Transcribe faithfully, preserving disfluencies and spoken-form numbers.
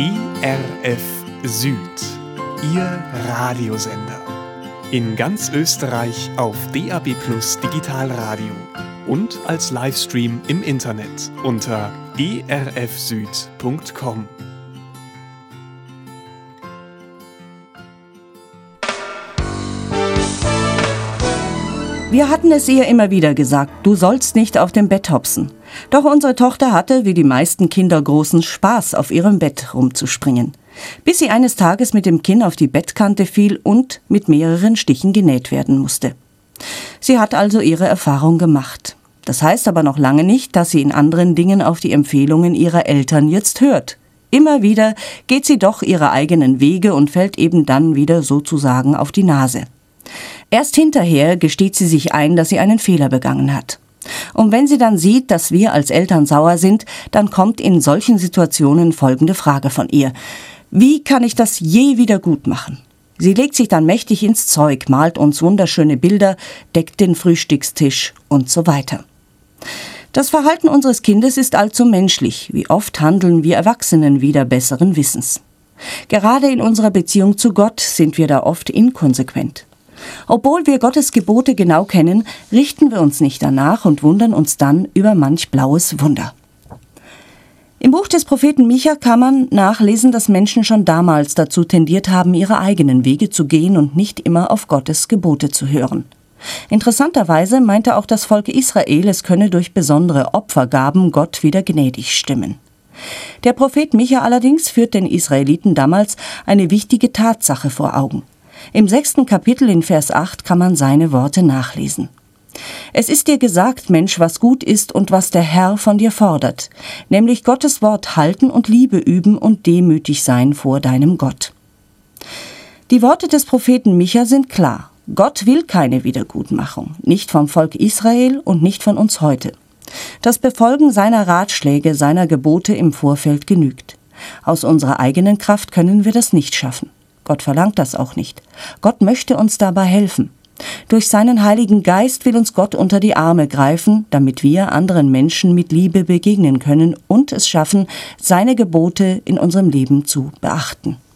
E R F Süd, Ihr Radiosender. In ganz Österreich auf D A B Plus Digitalradio und als Livestream im Internet unter e r f süd punkt com. Wir hatten es ihr immer wieder gesagt, du sollst nicht auf dem Bett hopsen. Doch unsere Tochter hatte, wie die meisten Kinder, großen Spaß, auf ihrem Bett rumzuspringen. Bis sie eines Tages mit dem Kinn auf die Bettkante fiel und mit mehreren Stichen genäht werden musste. Sie hat also ihre Erfahrung gemacht. Das heißt aber noch lange nicht, dass sie in anderen Dingen auf die Empfehlungen ihrer Eltern jetzt hört. Immer wieder geht sie doch ihre eigenen Wege und fällt eben dann wieder sozusagen auf die Nase. Erst hinterher gesteht sie sich ein, dass sie einen Fehler begangen hat. Und wenn sie dann sieht, dass wir als Eltern sauer sind, dann kommt in solchen Situationen folgende Frage von ihr. Wie kann ich das je wieder gut machen? Sie legt sich dann mächtig ins Zeug, malt uns wunderschöne Bilder, deckt den Frühstückstisch und so weiter. Das Verhalten unseres Kindes ist allzu menschlich. Wie oft handeln wir Erwachsenen wider besseren Wissens. Gerade in unserer Beziehung zu Gott sind wir da oft inkonsequent. Obwohl wir Gottes Gebote genau kennen, richten wir uns nicht danach und wundern uns dann über manch blaues Wunder. Im Buch des Propheten Micha kann man nachlesen, dass Menschen schon damals dazu tendiert haben, ihre eigenen Wege zu gehen und nicht immer auf Gottes Gebote zu hören. Interessanterweise meinte auch das Volk Israel, es könne durch besondere Opfergaben Gott wieder gnädig stimmen. Der Prophet Micha allerdings führt den Israeliten damals eine wichtige Tatsache vor Augen. Im sechsten Kapitel in Vers acht kann man seine Worte nachlesen. Es ist dir gesagt, Mensch, was gut ist und was der Herr von dir fordert, nämlich Gottes Wort halten und Liebe üben und demütig sein vor deinem Gott. Die Worte des Propheten Micha sind klar. Gott will keine Wiedergutmachung, nicht vom Volk Israel und nicht von uns heute. Das Befolgen seiner Ratschläge, seiner Gebote im Vorfeld genügt. Aus unserer eigenen Kraft können wir das nicht schaffen. Gott verlangt das auch nicht. Gott möchte uns dabei helfen. Durch seinen Heiligen Geist will uns Gott unter die Arme greifen, damit wir anderen Menschen mit Liebe begegnen können und es schaffen, seine Gebote in unserem Leben zu beachten.